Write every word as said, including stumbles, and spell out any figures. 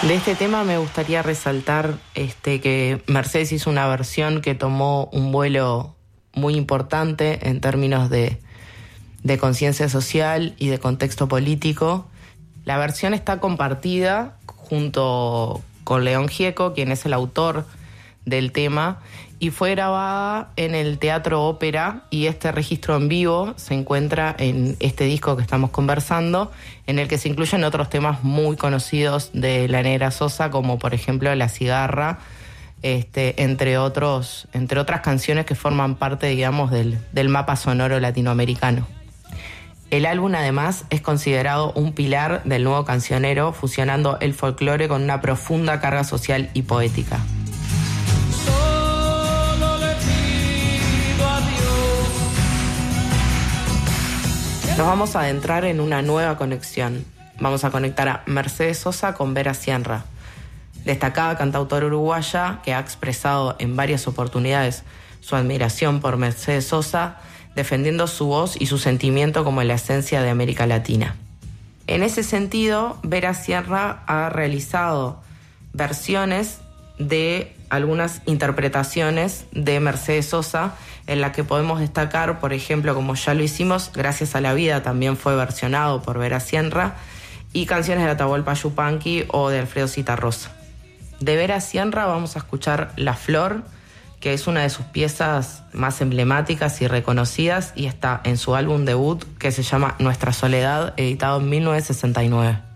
De este tema me gustaría resaltar este, que Mercedes hizo una versión que tomó un vuelo muy importante en términos de, de conciencia social y de contexto político. La versión está compartida junto con León Gieco, quien es el autor del tema, y fue grabada en el Teatro Ópera, y este registro en vivo se encuentra en este disco que estamos conversando, en el que se incluyen otros temas muy conocidos de La Negra Sosa, como por ejemplo La Cigarra, este, entre otros, entre otras canciones que forman parte, digamos, del, del mapa sonoro latinoamericano. El álbum, además, es considerado un pilar del nuevo cancionero, fusionando el folclore con una profunda carga social y poética. Nos vamos a adentrar en una nueva conexión. Vamos a conectar a Mercedes Sosa con Vera Scienra, destacada cantautora uruguaya que ha expresado en varias oportunidades su admiración por Mercedes Sosa, defendiendo su voz y su sentimiento como la esencia de América Latina. En ese sentido, Vera Scienra ha realizado versiones de algunas interpretaciones de Mercedes Sosa, en la que podemos destacar, por ejemplo, como ya lo hicimos, Gracias a la Vida también fue versionado por Vera Scienra, y canciones de Atahualpa Yupanqui o de Alfredo Zitarrosa. De Vera Scienra vamos a escuchar La Flor, que es una de sus piezas más emblemáticas y reconocidas, y está en su álbum debut que se llama Nuestra Soledad, editado en mil novecientos sesenta y nueve.